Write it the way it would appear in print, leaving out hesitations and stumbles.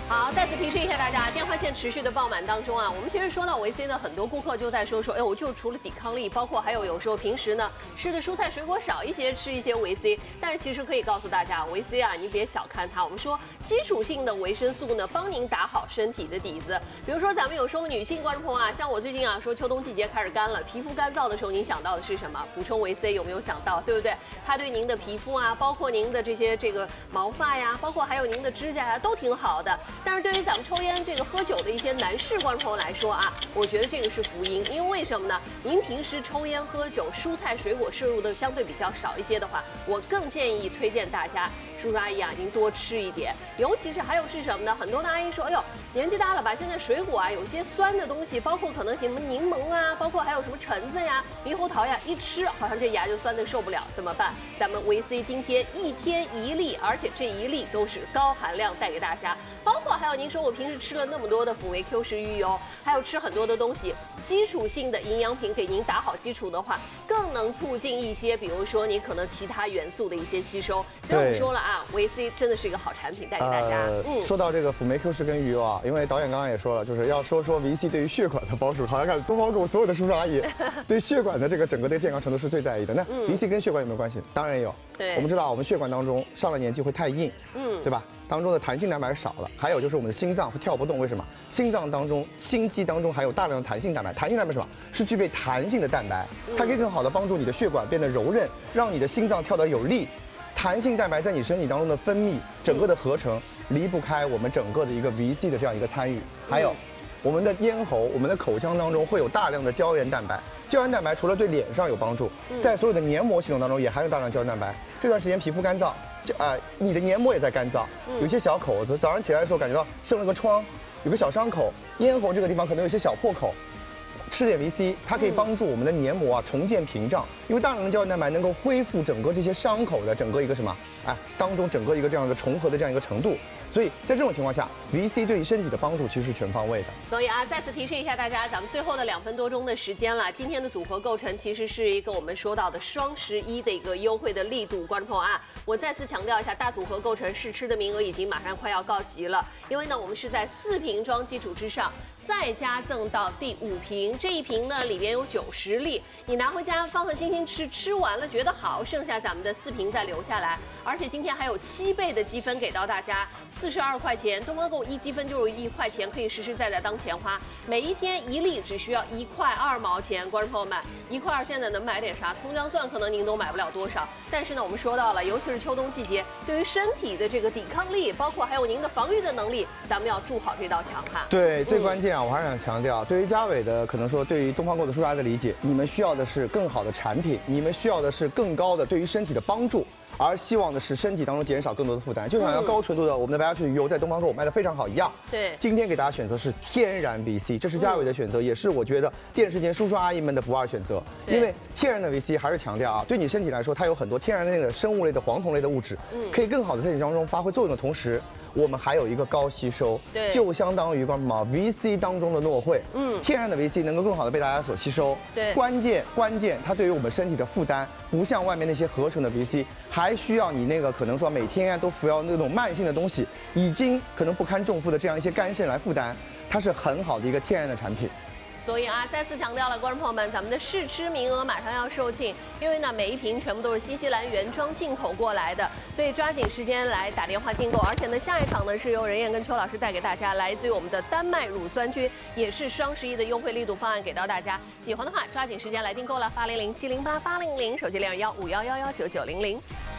好，再次提示一下大家，电话线持续的爆满当中啊，我们其实说到维 C 呢，很多顾客就在说，哎，我就除了抵抗力，包括还有时候平时呢吃的蔬菜水果少一些，吃一些维 C。但是其实可以告诉大家，维 C 啊，你别小看它。我们说基础性的维生素呢，帮您打好身体的底子。比如说咱们有时候女性观众朋友啊，像我最近啊说秋冬季节开始干了，皮肤干燥的时候，您想到的是什么？补充维 C 有没有想到？对不对？它对您的皮肤啊，包括您的这个毛发呀，包括还有您的指甲呀，都挺好的。但是对于咱们抽烟喝酒的一些男士观众朋友来说啊，我觉得这个是福音，因为为什么呢？您平时抽烟喝酒，蔬菜水果摄入的相对比较少一些的话，我更建议推荐大家。叔叔阿姨啊，您多吃一点，尤其是还有是什么呢？很多的阿姨说，哎呦，年纪大了吧，现在水果啊有些酸的东西，包括可能什么柠檬啊，包括还有什么橙子呀、猕猴桃呀，一吃好像这牙就酸的受不了，怎么办？咱们维 C 今天1天1粒，而且这1粒都是高含量带给大家，包括还有您说我平时吃了那么多的辅维 Q 十鱼油，还有吃很多的东西，基础性的营养品给您打好基础的话，更能促进一些，比如说你可能其他元素的一些吸收。所以我们说了啊。维 C 真的是一个好产品，带给大家。 说到这个辅酶 Q 十跟鱼油啊，因为导演刚刚也说了，就是要说维 C 对于血管的帮助。好像看东方狗所有的叔叔阿姨对血管的这个整个的健康程度是最在意的。那维 C 跟血管有没有关系？当然有。 对， 我们知道我们血管当中上了年纪会太硬，对吧？当中的弹性蛋白少了，还有就是我们的心脏会跳不动，为什么？心脏当中、心肌当中还有大量的弹性蛋白。弹性蛋白是什么？是具备弹性的蛋白，它可以更好的帮助你的血管变得柔韧，让你的心脏跳得有力。弹性蛋白在你身体当中的分泌，整个的合成离不开我们整个的一个 VC 的这样一个参与。还有，我们的咽喉、我们的口腔当中会有大量的胶原蛋白。胶原蛋白除了对脸上有帮助，在所有的黏膜系统当中也含有大量胶原蛋白。这段时间皮肤干燥，你的黏膜也在干燥，有一些小口子，早上起来的时候感觉到生了个疮，有个小伤口，咽喉这个地方可能有一些小破口。吃点 VC， 它可以帮助我们的黏膜啊重建屏障，因为大量的胶原蛋白能够恢复整个这些伤口的整个一个什么，当中整个一个这样的重合的这样一个程度。所以在这种情况下 ，VC 对于身体的帮助其实是全方位的。 所以啊，再次提示一下大家，咱们最后的2分多钟的时间了，今天的组合构成其实是一个我们说到的双11的一个优惠的力度，观众朋友啊，我再次强调一下，大组合构成试吃的名额已经马上快要告急了，因为呢，我们是在4瓶装基础之上。再加赠到第5瓶，这一瓶呢里边有90粒，你拿回家放心心吃，吃完了觉得好，剩下咱们的4瓶再留下来，而且今天还有7倍的积分给到大家，42块钱，东方购1积分就是1块钱，可以实实在在当钱花，每一天1粒只需要1块2毛钱，观众朋友们，1块2现在能买点啥？葱姜蒜可能您都买不了多少，但是呢，我们说到了，尤其是秋冬季节，对于身体的这个抵抗力，包括还有您的防御的能力，咱们要筑好这道墙哈。 对，最关键。我还是想强调，对于嘉伟的可能说，对于东方购的叔叔阿姨的理解，你们需要的是更好的产品，你们需要的是更高的对于身体的帮助，而希望的是身体当中减少更多的负担，就像要高纯度的我们的白牙雀鱼油在东方购卖的非常好一样。 对， 今天给大家选择是天然 VC， 这是嘉伟的选择，也是我觉得电视前叔叔阿姨们的不二选择。因为天然的 VC 还是强调啊，对你身体来说，它有很多天然的生物类的黄酮类的物质，可以更好的在你当中发挥作用的同时。我们还有一个高吸收，就相当于VC 当中的诺慧，天然的 VC 能够更好的被大家所吸收。 对， 关键，它对于我们身体的负担，不像外面那些合成的 VC， 还需要你那个可能说每天都服药那种慢性的东西，已经可能不堪重负的这样一些肝肾来负担，它是很好的一个天然的产品。 所以啊，再次强调了，观众朋友们，咱们的试吃名额马上要售罄，因为呢，每一瓶全部都是新西兰原装进口过来的，所以抓紧时间来打电话订购。而且呢，下一场呢是由任燕跟邱老师带给大家，来自于我们的丹麦乳酸菌，也是双11的优惠力度方案给到大家。喜欢的话，抓紧时间来订购了，800-708-800，手机21511199900。